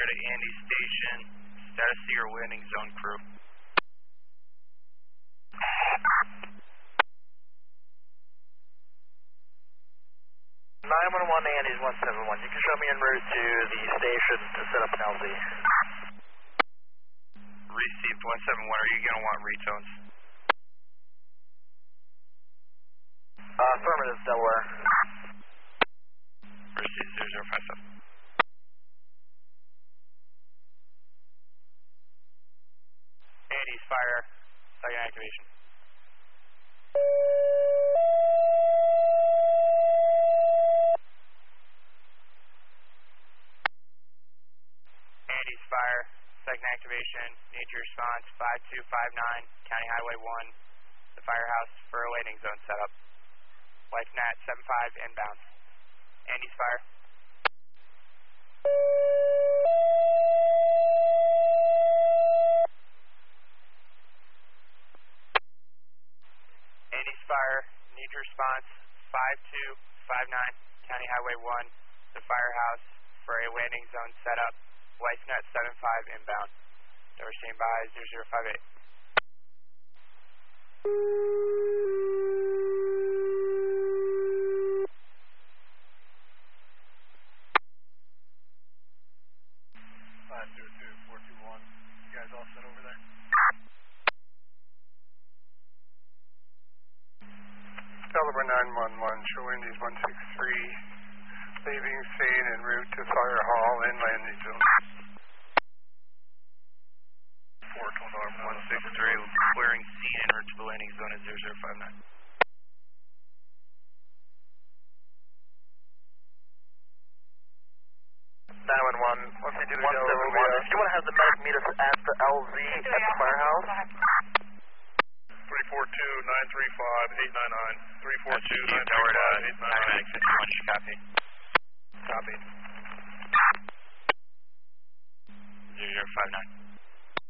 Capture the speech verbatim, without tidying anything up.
to Andy Station, status of your landing zone crew. nine one one Andy's one seven one. You can show me en route to the station to set up an L Z. Received one seven one. Are you going to want retones? Uh, affirmative, Delaware. Received zero zero five seven. Andy's fire, second activation. Andy's fire, second activation, need your response five two five nine, County Highway one, the firehouse for a landing zone setup. Life Nat seven five inbound. Andy's fire. Andy's fire, need your response five two five nine, County Highway one, the firehouse for a landing zone setup. Life Net seven five inbound. Door standby zero zero five eight. five two two four two one. You guys all set over there? Delaware nine one one, show Andy's one six three, leaving scene en route to Fire Hall in landing zone. four one six three, clearing scene en route to the landing zone at zero zero five nine. nine one one, once we do the one seven one, if you want to have the medic meet us at the L Z at the firehouse. three four two nine three five eight nine nine, three four two nine three five eight nine nine. Paramedic fifty-one, should copy. Copy. zero zero five nine.